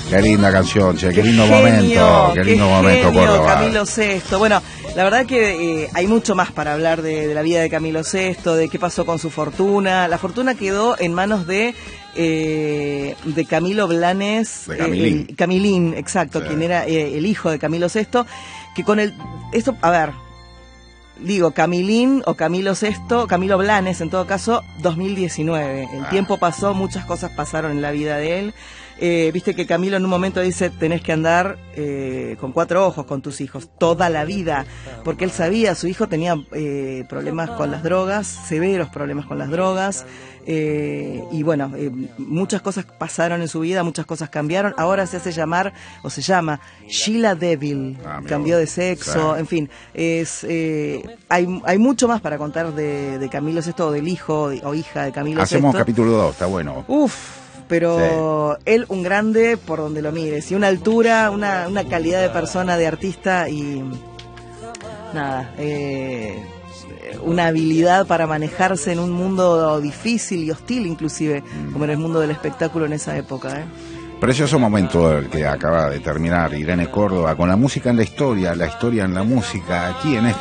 Qué linda canción, che, qué lindo genio, momento, qué lindo momento, Córdoba. Camilo VI. Bueno, la verdad que hay mucho más para hablar de la vida de Camilo VI, de qué pasó con su fortuna. La fortuna quedó en manos de Camilo Blanes, de Camilín. Camilín, exacto, Sí. quien era el hijo de Camilo VI, que con esto, a ver, digo, Camilín o Camilo VI, Camilo Blanes en todo caso, 2019. El tiempo pasó, muchas cosas pasaron en la vida de él. Viste que Camilo en un momento dice, tenés que andar con 4 ojos con tus hijos, toda la vida, porque él sabía, su hijo tenía problemas con las drogas, severos problemas con las drogas, y bueno, muchas cosas pasaron en su vida, muchas cosas cambiaron. Ahora se hace llamar, o se llama, Sheila Devil, cambió de sexo, sí. En fin, hay mucho más para contar de Camilo VI, o del hijo o hija de Camilo VI. Hacemos capítulo 2, está bueno. Pero sí. Él un grande por donde lo mires, y una altura, una calidad de persona, de artista, y nada, una habilidad para manejarse en un mundo difícil y hostil inclusive, como era el mundo del espectáculo en esa época. Precioso momento el que acaba de terminar Irene Córdoba, con la música en la historia en la música, aquí en